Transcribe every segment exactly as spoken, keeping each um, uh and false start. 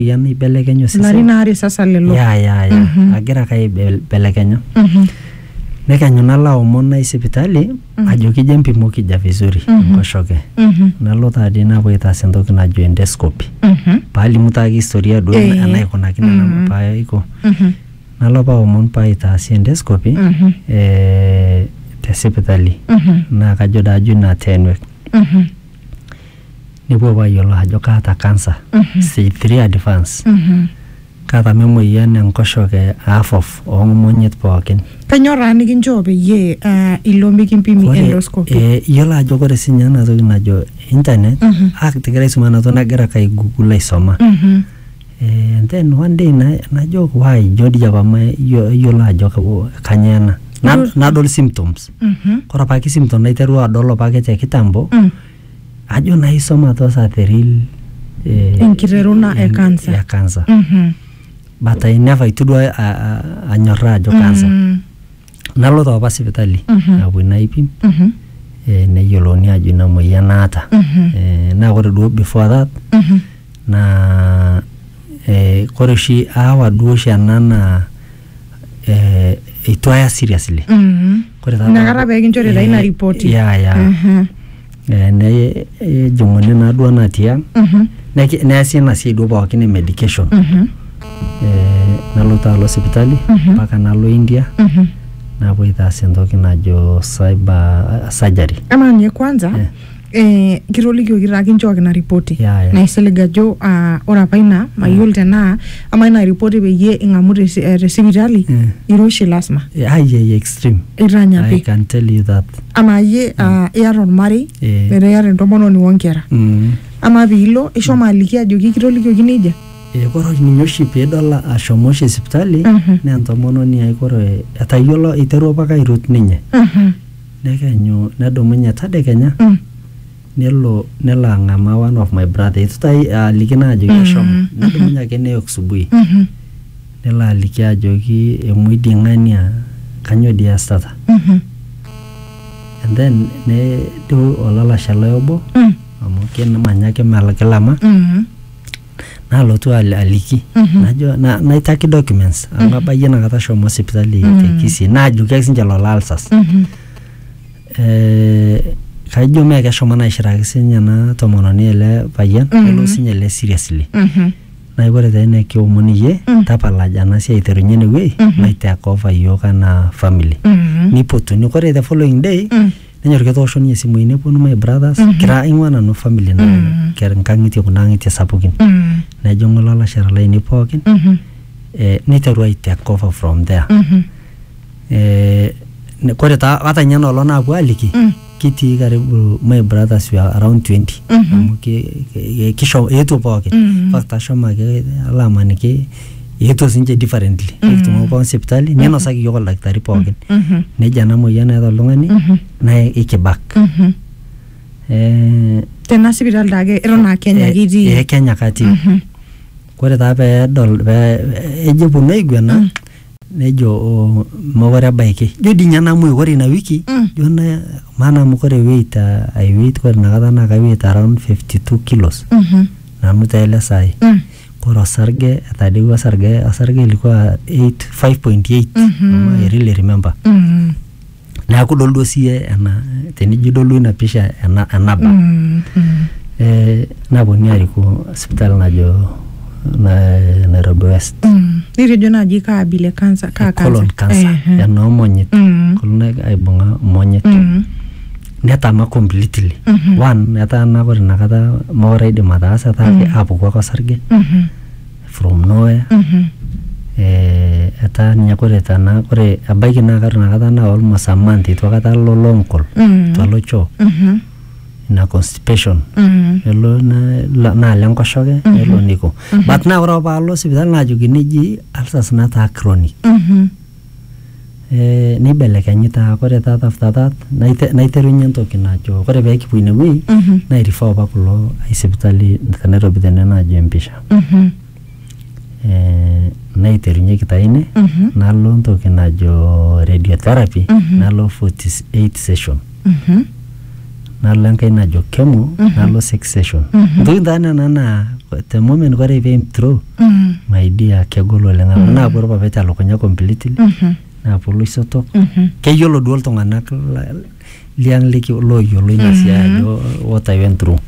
yan ibelekenyo sisi Larina hari sasa lelo. ya ya ya Mhm. agira kai belekenyo Mhm. nekanyo nala omona isipitali ajo kije mpimo kija vizuri Mhm. nkoshoke Mhm. nalo tadi napo itaas entoki najo endoscopy Mhm. paalimu taake historia duo Eh. enaikunakino Mhm. nanu paiko Mhm. nalo pa omon pa itaasi endoscopy Mhm. eh tesipitali Mhm. na kajo dajo na tenwe Mhm. nipo payiolo ajo kaata cancer Mhm. stage three advance Mhm. kaata memoyian enkoshoke half of oomonyit pookin Kanyora nikincho peyie uh, ilo mikimpimi Kore, endoscopy. eh, iyiolo ajo kore sinye ena toki najo internet Mhm. ah tigira aisuma ena toki nagira kai google aisoma Mhm. eh, and then one day na, najo why jodi apa ma iyiolo ajo ka- kanyoo ena Na- Iro- nadol symptoms Mhm. kore apake symptom naiteru adol apake te kitambo Mm. ajo naisoma tosa the real eh, Enkiteruna e en- cancer. ya cancer Mhm. but I never itudua anyorraa ajo cancer Mhm. nalo taa apa sipitali Mhm. apuoi naipim Mhm. eh, neyiolouni ajo ina moyian naata Mhm. eh, naa kore duo before that Mhm. naa eh, kore oshi aawa duo oshi ena naa eh, itu aya seriously Mhm. kore taa Inakata pekinchori taa ina eh, ripoti. ya ya Mhm. eh, nejung'uni naa duo natii ang' Mhm. neki- neesi ina siai duo pookin e medication Mhm. eh, nalo taa alo sipitali Mhm. mpaka nalo India Mhm. napuo aitaas entoki najo cyber surgery Ama nye kwanza Eh. eh kitolikioki taa kinchooki ina ripoti. Ya, ya. Naisilig ajo ah, ore apa ina mayiolo tenaa ama ina ripoti peyie ing'amu te si- eh, te sipitali Eh. iroshi lasima. ai ai extreme Itanya I pi. can tell you that Ama yie ah, iyata ormarei eh, metaa iyata entomononi onkera. mm, Ama piilo ishomo aliki ajoki kitolikioki nejia. eh, kore ninye oshi piidol ashomo oshi sipitali Mhm. naa entomononi ai kore etayiolo iteru apake airut ninye Mhm. nekenyu nedumunye tadekenya Mm. nelo nelo ang'amaa one of my brother itu taa aliki naa ajoki Mhm, ashomo mhm. nedumunye ake neyok subui Mhm. nelo aliki ajoki emoi dii ng'ania kanyoo dii easitata Mhm. and then ne duo olalashe lai obo Mm. amu kimanyaki melakilama Mhm. naalotu al- aliki Mhm. najo na, naitaki documents amu abayie inakata shomo sipitali Mhm. te Kisii naajoki ake sinche lolo alsas Mhm. eh, kaijo mee keshomo naishiraki sinye ena tomononi ele payian Mhm. nelo sinye ele seriously Mhm. naa kore taa ina kiomoni iyie Mm. tapala ajo ena siai aiterunye inewuei Mhm. naitake over iyiok anaa family Mhm. nipotuni kore the following day Mm. nenyoru ketoosho ninye simui neponu my brothers Mhm. kira ing'ua nanu family na Mhm. kera nkang'itie kuna ang'itie sapukin Mhm. nejing'u lalashera lainei pookin Mhm. eh, niteru ai take over from there Mhm. eh, ne- kore taa ata nye nolong naapuo aliki Mm. kitii karibu my brothers we are around twenty Mhm. amu ki- ki- kisho eetuo pookin Mhm. fact ashomo ake alo amaniki eetuo sinche differently Mhm. nikitumo pookin sipitali ninosaki iyiok oldakitari pookin Mhm. nejo ena moyian eeta oltung'ani Mhm. naa ikibak Mhm. eh, Tena sipitali taake eton aa Kenya eh, kitii. eh, Kenya katii Mhm. kore taa peedol pee ejo eponu aiguana Mm. nejo oh, mokure ebaiki jo dii nye namoi kore ina wiki Mm. jo na maana amu kore weight uh, I weight kore inakata naa ka weight around fifty two kilos Mhm. nanu taa ele saai Mm. kore osarge etadewua osarge osarge ilikuwa eight five point eight Mhm. amu I really remember Mhm. neeku dol duo siye ena tenijo dol duo ina pisha ena enaba Mhm. eh, naponi ariku sipitali najo na Nairobi West Mhm. Nitejo naaji kaa abila cancer kaa colon cancer Ehe. enoomonyit Mhm. kulo aibung'a monyit Mhm. netama completely Mhm. one etaa naa kore inakata mokure aidim ataasa etaa Mhm. apuku ake osarge Mhm. from nowhere Mhm. eh, etaa ninye kore tana kore ebaiki naa kore inakata naa almost a month itu akata alo lonkol Mhm. itu alo choo Mhm. ina constipation Mhm. elo na- la- naalo enkoshoke Mhm. nelo niko Mhm. but naa ore paalo sipitali naajoki neji ulcers nataa chronic Mhm. eh, neibelekenyi taa kore taa after that naite- naiterunye entoki najo kore peekipuo inewuei Mhm. nairifaa apa kulo ai sipitali te Nairobi tene naajo empisha Mhm. eh, naiterunyeki taa ine Mhm. nalo entoki najo radiotherapy Mhm. nalo forty eight session Mhm. nalo enkai najo chemo nalo six session ntokitin taa nena naa the moment kore pee throw my dear kegol oleng amu naapuo irpapit elukunya completely naapuo iloisotok keyiolo duo iltung'anak liang liki looyiolo ina siai ajo what I went through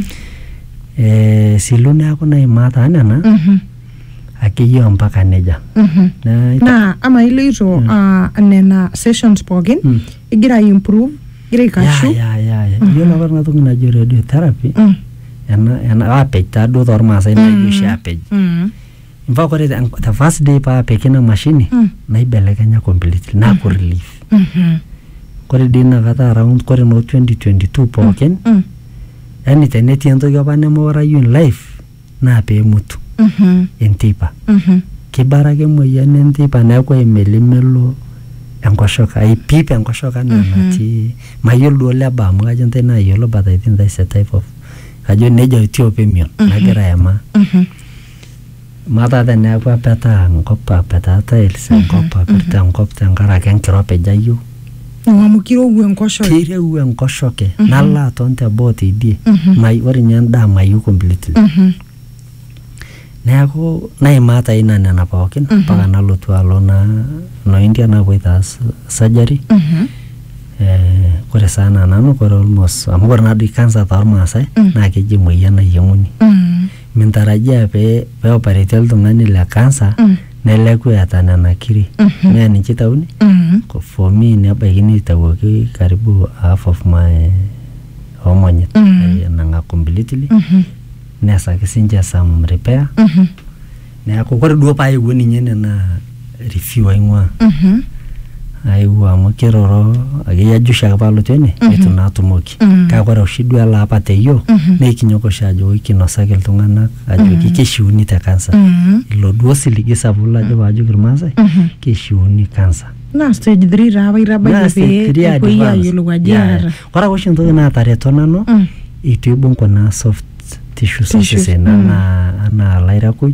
eh silu neeku naimaa taa nena akeyie mpaka neja na ama iloito nena sessions pookin igira improve igira ikashu ya ya ya yiolo apa natoki najo radiotherapy ena ena apej taa duo tormaasai najo oshi apej mpaka kore the first day pa apej ina mashini naibelekenya completely naaku relief kore dii inakata around kore no twenty twenty-two pookin yani tenetii entoki apa nemeorayu in life naa peemutu enteipa kibara ke moyian enteipa neeku emelimelo enkoshoka aipip enkoshoka natii mayiolo duo leba amu kajo ntai nayiolo but I think that's a type of kajo neja Ethiopian nagira ema mata teneeku apeta enkop apeta tiles enkop apeta enkop tenkaraki enkiropij ayieu amu kirowua enkoshoke kirowua enkoshoke nalo aton teboo tidie ore nye endaa mayieu completely neeku naimata ina nena pookin mpaka nalotu alo na no India napuoito aas surgery eh kore sana nanu kore almost amu kore nadi cancer tormaasai naa keji moyian nayieng'uni mintarajia pe pe operate iltung'ani le cancer neleku eeta nena kiri naa ninche tauni for me nebaikini aitawuoki karibu half of my hormone nanga completely nesaki sinche some repair neeku kore duo paayewuo ninye nena review aing'ua aiwa amu kiroro akeyie ajusha ake paalotu ene itu naatumoki kake kore oshi duo ele apa teyiok naa ikinyok oshi ajo kinosaki iltung'anak ajoki keishiuni te cancer ilo duo siligi sapuk lajo paajoki irmaasai keishiuni cancer na stage three taa apa itabaiki pee epuoi ayiolou ajo eeta kore oshi entoki naatareto nanu itu ibung kuna soft tissues osesen anaa lairakuj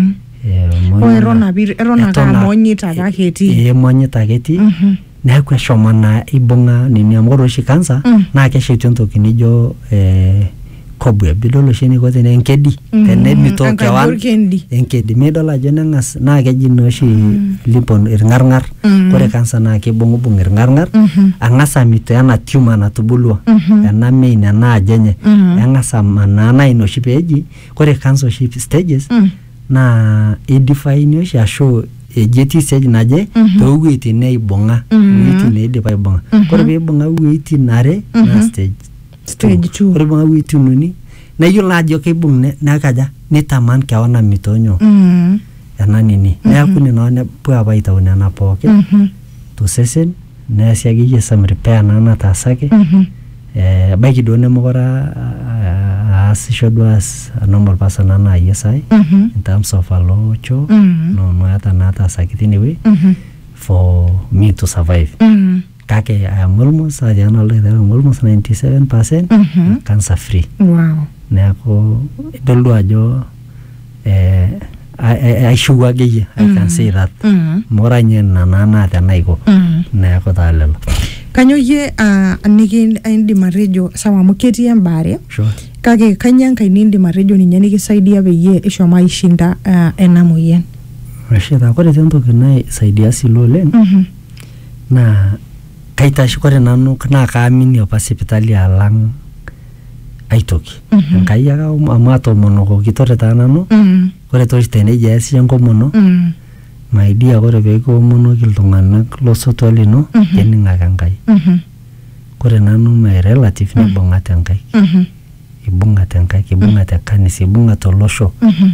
eton ake amonyita ake etii emonyita ake etii neeku eshomo naa ibung'a nini amu ore oshi cancer naa keshetu entoki nijo cobweb idol oshi eniko tene enkedi tenemitoo kewan enkedi midol ajo neng'as naa keji naa oshi lipon irng'arng'ar kore cancer naa kibung'ubung irng'arng'ar ang'as amitoo ena tumor natubulua ena main ena aji enye eng'as amanaa naa ina oshi peeji kore cancer oshi stages naa idefine oshi ashu eji etii stage naje toowueitin neibung'a wueitin neidipa aibung'a kore peibung'a wueitin are naa stage stage two kore peibung'a wueitin uni nayiolo naa ajo keibung' nekaja nitaman keon amitonyo ena nini neeku nina nepuo apa aitau nena pookin tosesen neesi akeyie some repair naa nataasaki ebaiki duo nemekure aasisho duo as a normal person anaa yie sai in terms of alo choo no maata nataasaki tinewuei for me to survive kake I am almost I am almost ninety-seven percent cancer free wow neeku idol duo ajo eh aishiu akeyie I can say that mora nye nana naata naiko neeku taa lelo kanyo ye aniki indim atejo sawa amu ketii embaare sure kake kanya enkai nindim atejo ninye nikisaidia peyie ishomo aishinda ena moyian Rashida kore tentoki naisaidia silo oleng naa kaitash kore nanu naa kaamini apa sipitali alang aitoki enkai ake amu atomonokoki kitore taa nanu kore toshi teneja easisho enkomono maidia kore peekiomonoki iltung'anak losotua lino kening' ake enkai kore nanu my relative nibung'ate enkai ibung'ate enkai ibung'ate kanisa ibung'ate olosho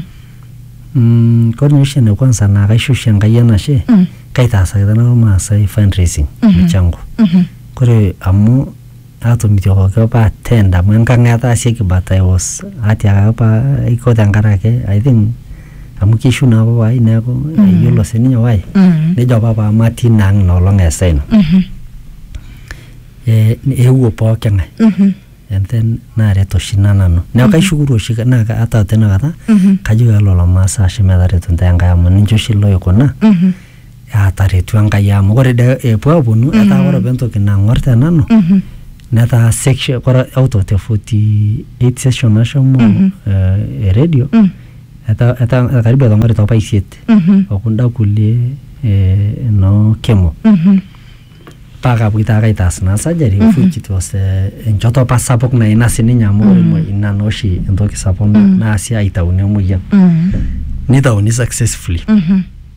kore oshi ene kwanza naa kaisho oshi enkai enashe kaitaasakita nanu irmaasai fundraising michango kore amu atomitiokoki apa attend amu enkang' etaasieki but I was atiaka apa aiko tenkarake I think amu kishu naa apa pai neeku eyiolo sininye wai nejo apa apa matii naang' nolong' eesa ino eewuo pooking'ae and then naaret oshi nanu neeku kaishukuru oshi naa ata tenakata kajoki lelo maasa ashe metaretu ntae enkai amu ninche oshi loikuna ataretu enkai amu kore epuo aponu etaa kore apa entoki nang'or tenanu neta section kora out of the forty-eight session nashomo Mhm. eh, radio Mm. eta eta karibu atong'ore topa isiet Mhm. okunda kulie eh, no kemo Mhm. paka puita kaitaas na surgery Mhm. which it was eh, enchoto apa sapuk na ina sininye amu ore mo- ina nooshi entoki sapuk Mhm. naasi aitauni emoyian Mhm. nitauni successfully Mhm.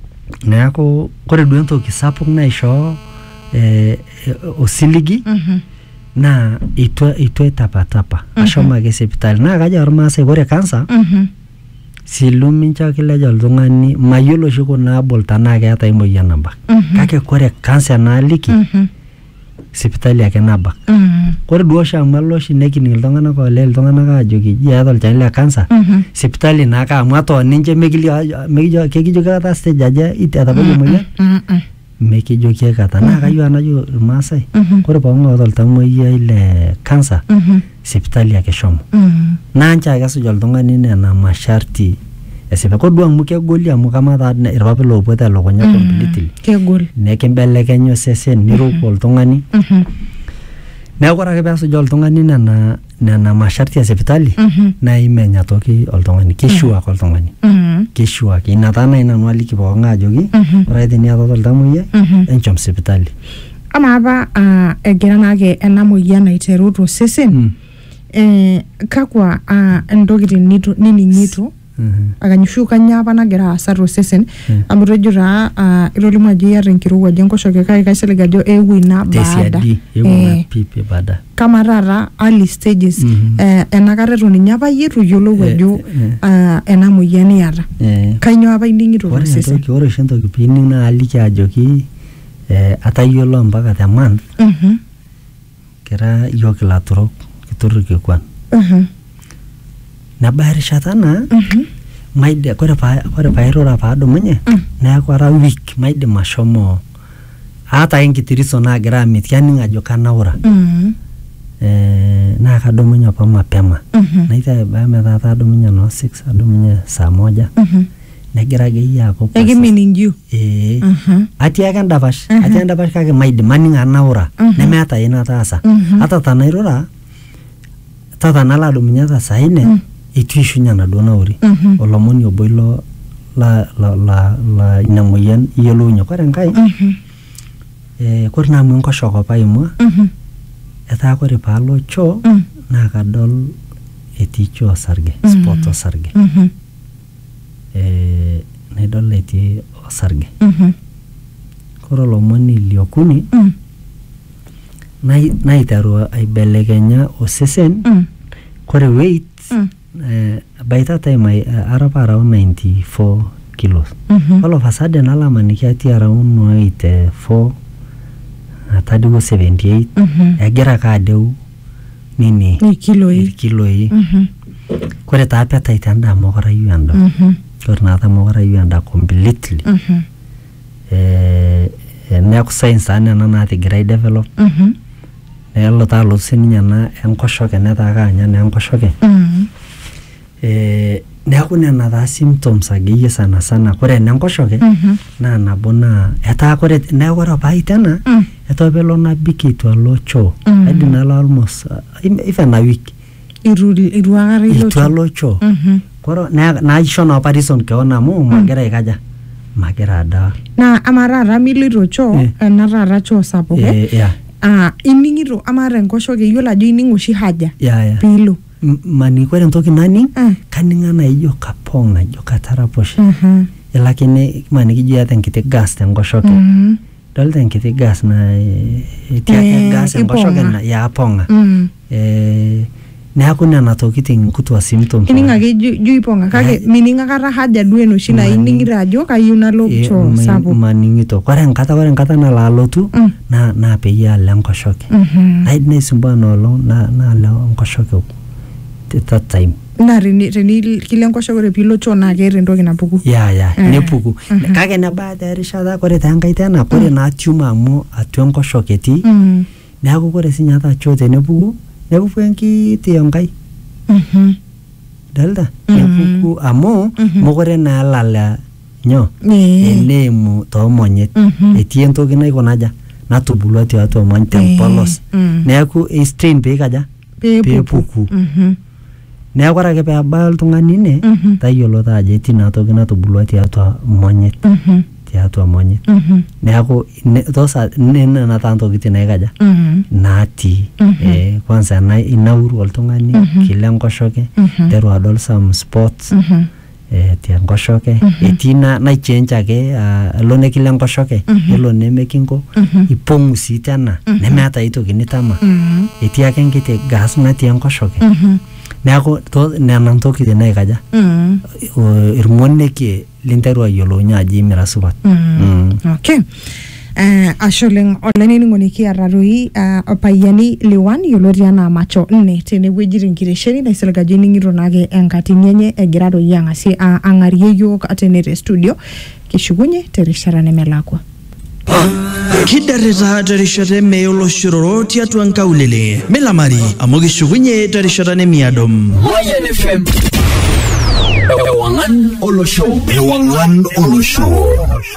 neeku kore duo entoki sapuk naishoo eh, eh, osiligi Mhm. naa itu itu etapatapa Mhm. ashomo ake sipitali naa kajo ormaasai kore cancer Mhm. silu mincho kilej oltung'ani mayiolo oshi kuna abol tanaa keeta emoyian nabak Mhm. kake kore cancer naaliki Mhm. sipitali ake nabak Mhm. kore duo oshi amu alo oshi nekining iltung'anak oole iltung'anak aajoki ji eeta olchani le cancer Mhm. sipitali naake amu ata ninche mekilio ajo- mekijo kekijoki kata stage aja it etabayie emoyian Mhm. mekijoki aikata naa kayieu enajo irmaasai Mhm. kore pookin oota oltamoyiai le cancer Mhm. sipitali ake shomo Mhm. naa nche ake esuj oltung'ani nena masharti esipa kore duo amu kegoli amu kamaa taa ne- irpapit loopuo telukunya completely Kegol. nekimbelekenya osesen niruko oltung'ani Mhm. neeku ore ake peesuj oltung'ani nena nena masharti esipitali Mhm. naa imenya toki oltung'ani kishiu ake oltung'ani Mhm. kishiu ake ina taa nai nanu aliki pookin ajoki Mhm. ore ake teniatata oltamoyiai Mhm. enchom sipitali. Ama apa ah, egira naake ena moyian aiteru tosesen Mm. eh, kakwa ah, ntokitin nitu- nining'ito Mhm. akanyishu kanyoo apa nagira aasa tosesen Mm. amu itejo taa ah, itolimu ajo iyata enkirowuaj enkoshoke kake kaisilig ajo eewuo ina baada tesiadi eewuo Eh, na pipi baada kama taata early stages Mhm. eh, enakata eton ninye apa yie itu iyiolou Eh, ajo eh. ah, ena moyian iyata Eh, kanyoo apa ining'ito ore tosesen. entoki ore oshi entoki piining naa aliki ajoki eh, atayiolo mpaka te month Mhm. kira yiok ilaturok kiturr irkikuan Mhm. nebaya erishata naa Mhm. maide kore paa kore pairura paadumunye Mm. neeku ara weak maidim ashomo aata ake enkiti riso naagira amit kaning ajo kanaura Mhm. eh, naa kadumunye apa mapema Mhm. naita baya metaa taadumunye noo six adumunye saa moja Mhm. negira akeyie aaku Ekimining'u. eh, Mhm. atii ake endapash Mhm. atii endapash kake maidim aning anaura Mhm. nemeeta ai nataasa Mhm. ata tanairura ata tanalo adumunye ata saa ine Mm. itu ishunye enaduo nauri Mhm. olomoni obo ilo la la la la ina moyian iyiolounyie kore enkae Mhm. eh, kore naa amu enkoshoke apa aimua Mhm. etaa kore paalo choo Mm. naa kadol etii choo osarge Mhm. spot osarge Mhm. eh, naidol etii osarge Mhm. kore olomoni liokuni Mm. nai- naiteru aibelekenya osesen Mm. kore weight Mm. eh, by that time I, uh, ara apa around ninety-four kilos Mhm. all of a sudden nalo amaniki atii around no eighty-four atadiko seventy-eight Mhm. egira ake adeu nini Ikiloi. irkiloi Mhm. kore taa appetite endaa mokure ayieu endaa Mhm. kore naata mokure ayieu endaa completely Mhm. eh, eh, neeku signs taa nena naatigira aidevelop Mhm. nelo taa alotu sininye ena enkoshoke netaa kaanya naa enkoshoke Mhm. eh, neeku nena taa symptoms akeyie sana sana kore enenkoshoke Mhm. naa nabo naa etaa kore neeku ore paai tena Mm. etaa pelo nabik itu alo choo Mm. aidim nalo almost uh, even a week Itu itu akata itu iloto. alo choo Mhm. kore naa naisho naa apa reason keon amu magira aikaja magira adaa Na ama taata miloito choo Eh. ena taata choo sapuk eh? eh, yeah, Ah, ining'ito ama tenkoshoke iyiolo ajo ining oshi haja yeah, yeah. piilo. M- mani kore entoki naning Mm. kaning anaa ijo kapong ajo kataraposh Mhm. elakini maniki ijo eeta enkiti gas tenkoshoke Mhm. dolta enkiti gas na eh, etii ake Eh, gas enkoshoke ipong'a. na ya apong'a Mm. eh, neeku nena tokitin kutwa symptoms Ining ake ijo ijo ipong'a kake Eh. mining akata haja duo enoshi naa Maning. ining'ito ajo kayieu nalo Eh, choo ma- sapuk. maning'ito kore enkata kore enkata nalo alotu Mm. naa naa peyie alo enkoshoke Mhm. naid naisumbua nolong na naalo enkoshoke t- that time Naa teni teni kilo enkoshoke ore piilo choo naa keeta entoki napuku. ya ya Eh. nepuku Mhm. kake nebaya taa erishata kore taa enkae tena kore naa tumor amu atua enkoshoke etii Mm. neeku kore sinye ata choo tenepuku nepuku enkiti enkai Mhm. delta Mhm. nepuku amu Mhm. mokure naa elala nyoo Eh. eneimu toomonyit Mhm. etii entoki naikonaja natubulua tiatua omony tempolos neeku strain peikaja peepuku neeku ore ake peebaya oltung'ani ine tayiolo taa ajo etii ina toki natubulua tiatua monyit tiatua monyit neeku tosa nena taa ntokitin naikaja natii kwanza inauru oltung'ani kila enkoshoke teru adol some spots tia enkoshoke etii naichange ake elo nekila enkoshoke elo nemekingo ipong'u sii tena nemeeta ai toki nitama etii ake enkiti gas natii enkoshoke neeku nena ntokitin naikaja irmoneki linteru ayiolounye ajo imira supat. Okay. Uh, asholeng olainining'oni kiata toi uh, Payiani Liwan yioloti enaa macho nne tenewueji tenkitesheni naisilig ajo ining'ito naake enkatini enye egira toi ang'asie uh, ang'arie yiok tene te studio kishukunye terishata nemelakwa. Kidarita terishata eme oloshororo tiatua nkaulele melamari amu kishukunye terishata nemiadom. Mayan F M Ewangan Olosho Ewangan Olosho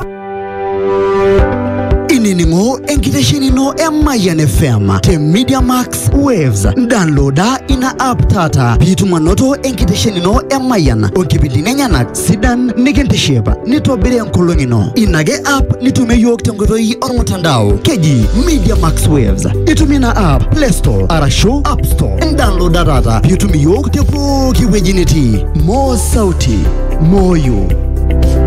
Iningo enkitesheni no Mayan F M te Media Max Waves downloada ina app tata pitumanoto enkitesheni no Mayan onkipindi nenyanak sidan nikintisheba nitobire enkolongi no inage app nitume yok tenkoitoi ormutandao keji Media Max Waves itumina app Play Store arashu App Store downloada tata pitumi yok te pooki wueji nitii mo sauti moyo